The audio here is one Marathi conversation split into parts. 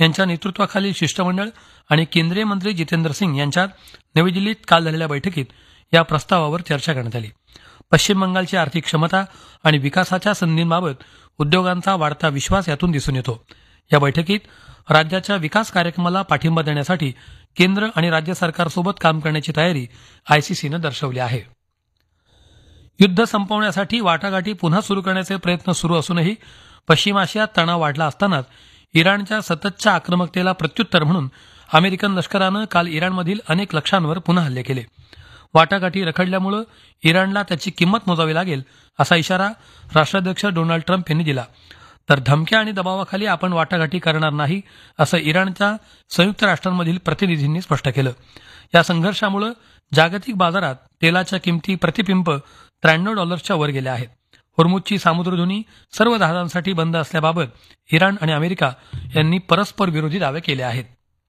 यांच्या नेतृत्वाखालील शिष्टमंडळ आणि केंद्रीय मंत्री जितेंद्र सिंग यांच्यात नवी दिल्लीत काल झालेल्या बैठकीत या प्रस्तावावर चर्चा करण्यात आली. पश्चिम बंगालची आर्थिक क्षमता आणि विकासाच्या संधींबाबत उद्योगांचा वाढता विश्वास यातून दिसून येतो. या बैठकीत राज्याच्या विकास कार्यक्रमाला पाठिंबा देण्यासाठी केंद्र आणि राज्य सरकारसोबत काम करण्याची तयारी आयसीसीनं दर्शवली आहे. युद्ध संपवण्यासाठी वाटाघाटी पुन्हा सुरू करण्याचे प्रयत्न सुरू असूनही पश्चिम आशियात तणाव वाढला असतानाच इराणच्या सततच्या आक्रमकतेला प्रत्युत्तर म्हणून अमेरिकन लष्करानं काल इराणमधील अनेक लक्ष्यांवर पुन्हा हल्ले केले. वाटाघाटी रखडल्यामुळे इराणला त्याची किंमत मोजावी लागेल असा इशारा राष्ट्राध्यक्ष डोनाल्ड ट्रम्प यांनी दिला. तर धमक्या आणि दबावाखाली आपण वाटाघाटी करणार नाही असं इराणच्या संयुक्त राष्ट्रांमधील प्रतिनिधींनी स्पष्ट केलं. या संघर्षामुळे जागतिक बाजारात तेलाच्या किमती प्रतिपिंप $93 वर गेल्या आहेत. होर्मुझची सामुद्रधुनी सर्व जहाजांसाठी बंद असल्याबाबत इराण आणि अमेरिका यांनी परस्पर विरोधी दावे केले आहेत.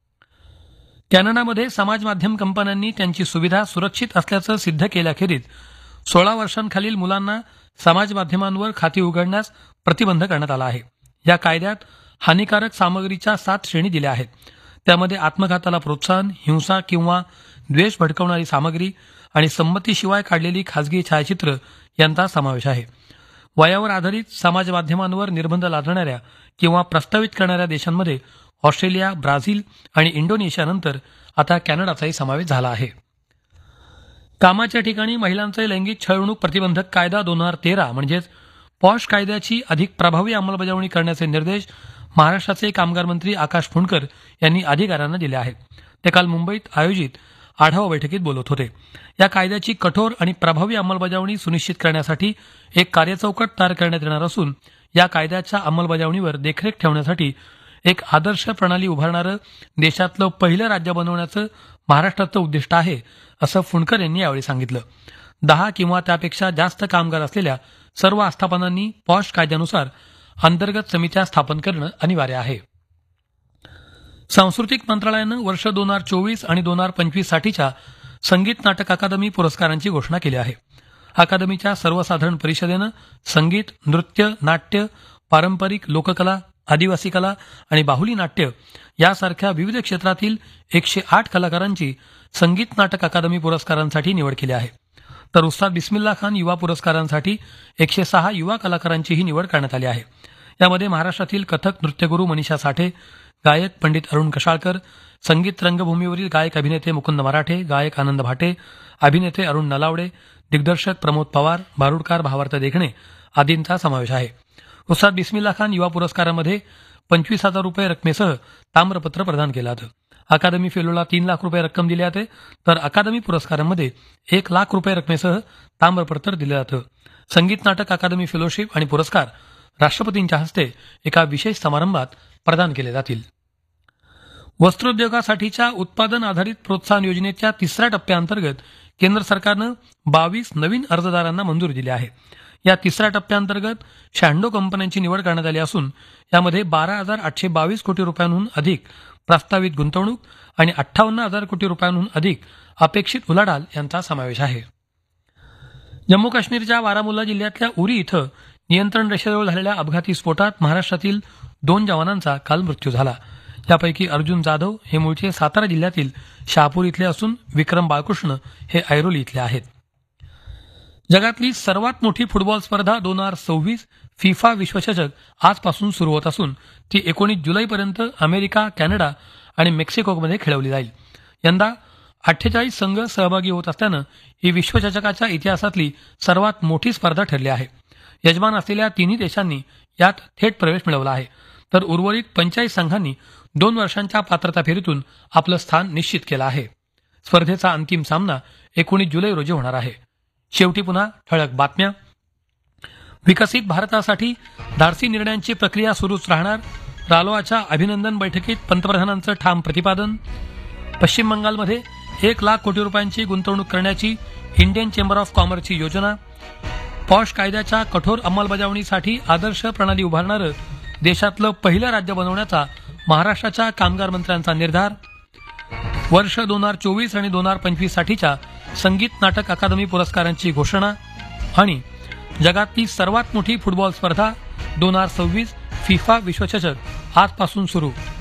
कॅनडामध्ये समाज माध्यम कंपन्यांनी त्यांची सुविधा सुरक्षित असल्याचं सिद्ध केल्याखेरीज 16 वर्षांखालील मुलांना समाज माध्यमांवर खाती उघडण्यास प्रतिबंध करण्यात आला आहे. या कायद्यात हानिकारक सामग्रीच्या 7 श्रेणी दिल्या आहेत. त्यामध्ये आत्मघाताला प्रोत्साहन, हिंसा किंवा द्वेष भडकवणारी सामग्री आणि संमतीशिवाय काढलेली खासगी छायाचित्र यांचा समावेश आहे. वयावर आधारित समाज माध्यमांवर निर्बंध लादणाऱ्या किंवा प्रस्तावित करणाऱ्या देशांमध्ये ऑस्ट्रेलिया, ब्राझील आणि इंडोनेशियानंतर आता कॅनडाचाही समावेश झाला आहे. कामाच्या ठिकाणी महिलांचे लैंगिक छळवणूक प्रतिबंधक कायदा 2013 म्हणजेच पॉश कायद्याची अधिक प्रभावी अंमलबजावणी करण्याचे निर्देश महाराष्ट्राचे कामगार मंत्री आकाश फुंडकर यांनी अधिकाऱ्यांना दिले आहेत. ते काल मुंबईत आयोजित आढावा बैठकीत बोलत होते. या कायद्याची कठोर आणि प्रभावी अंमलबजावणी सुनिश्चित करण्यासाठी एक कार्यचौकट तयार करण्यात येणार असून या कायद्याच्या अंमलबजावणीवर देखरेख ठेवण्यासाठी एक आदर्श प्रणाली उभारणारं देशातलं पहिलं राज्य बनवण्याचं महाराष्ट्राचं उद्दिष्ट आहे असं फुंडकर यांनी यावेळी सांगितलं. 10 किंवा त्यापेक्षा जास्त कामगार असलेल्या सर्व आस्थापनांनी पॉश कायद्यानुसार अंतर्गत समित्या स्थापन करणं अनिवार्य आहे. सांस्कृतिक मंत्रालयानं वर्ष 2024 आणि 2025 साठीच्या संगीत नाटक अकादमी पुरस्कारांची घोषणा केली आहे. अकादमीच्या सर्वसाधारण परिषदेनं संगीत, नृत्य, नाट्य, पारंपरिक लोककला, आदिवासी कला आणि बाहुली नाट्य यासारख्या विविध क्षेत्रातील 108 कलाकारांची संगीत नाटक अकादमी पुरस्कारांसाठी निवड केली आहे. तर उस्ताद बिस्मिल्ला खान युवा पुरस्कारांसाठी 106 युवा कलाकारांचीही निवड करण्यात आली आहे. यामध्ये महाराष्ट्रातील कथक नृत्यगुरू मनीषा साठे, गायक पंडित अरुण कशाळकर, संगीत रंगभूमीवरील गायक अभिनेते मुकुंद मराठे, गायक आनंद भाटे, अभिनेते अरुण नलावडे, दिग्दर्शक प्रमोद पवार, भारुडकार भावार्थ देखणे आदींचा समावेश आहे. उस्ताद बिस्मिल्ला खान युवा पुरस्कारामध्ये 25,000 रुपये रकमेसह ताम्रपत्र प्रदान केलं जातं. अकादमी फेलोला 3 लाख रुपये रक्कम दिली जाते. तर अकादमी पुरस्कारांमध्ये 1 लाख रुपये रकमेसह ताम्रपत्र दिलं जातं. संगीत नाटक अकादमी फेलोशिप आणि पुरस्कार राष्ट्रपतींच्या हस्ते एका विशेष समारंभात प्रदान केले जातील. वस्त्रोद्योगासाठीच्या उत्पादन आधारित प्रोत्साहन योजनेच्या 3ऱ्या टप्प्याअंतर्गत केंद्र सरकारनं 22 नवीन अर्जदारांना मंजुरी दिली आहे. या 3ऱ्या टप्प्याअंतर्गत 96 कंपन्यांची निवड करण्यात आली असून यामध्ये 12,822 कोटी रुपयांहून अधिक प्रस्तावित गुंतवणूक आणि 58,000 कोटी रुपयांहून अधिक अपेक्षित उलाढाल यांचा समावेश आहे. जम्मू काश्मीरच्या बारामुल्ला जिल्ह्यातल्या उरी इथं नियंत्रण रेषेजवळ झालेल्या अपघाती स्फोटात महाराष्ट्रातील 2 जवानांचा काल मृत्यू झाला. यापैकी अर्जुन जाधव हे मूळचे सातारा जिल्ह्यातील शहापूर इथले असून विक्रम बाळकृष्ण हे ऐरोली इथले आहेत. जगातली सर्वात मोठी फुटबॉल स्पर्धा 2026 फिफा विश्वचषक आजपासून सुरू होत असून ती 19 जुलैपर्यंत अमेरिका, कॅनडा आणि मेक्सिकोमध्ये खेळवली जाईल. यंदा 48 संघ सहभागी होत असल्यानं ही विश्वचषकाच्या इतिहासातली सर्वात मोठी स्पर्धा ठरली आहे. यजमान असलेल्या तिन्ही देशांनी यात थेट प्रवेश मिळवला आहे. तर उर्वरित 45 संघांनी 2 वर्षांच्या पात्रता फेरीतून आपलं स्थान निश्चित केलं आहे. स्पर्धेचा अंतिम सामना 19 जुलै रोजी होणार आहे. शेवटी पुन्हा ठळक बातम्या. विकसित भारतासाठी धाडसी निर्णयांची प्रक्रिया सुरूच राहणार. रालोआच्या अभिनंदन बैठकीत पंतप्रधानांचं ठाम प्रतिपादन. पश्चिम बंगालमध्ये 1 लाख कोटी रुपयांची गुंतवणूक करण्याची इंडियन चेंबर ऑफ कॉमर्सची योजना. पॉश कायद्याच्या कठोर अंमलबजावणीसाठी आदर्श प्रणाली उभारणारं देशातलं पहिलं राज्य बनवण्याचा महाराष्ट्राच्या कामगार मंत्र्यांचा निर्धार. वर्ष 2024 आणि 2025 साठीच्या संगीत नाटक अकादमी पुरस्कारांची घोषणा. आणि जगातली सर्वात मोठी फुटबॉल स्पर्धा 2026 फिफा विश्वचषक आजपासून सुरू.